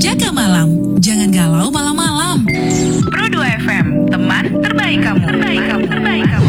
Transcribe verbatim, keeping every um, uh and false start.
Jaga malam, jangan galau malam-malam. Pro dua F M, teman terbaik kamu. Terbaik kamu. Terbaik kamu.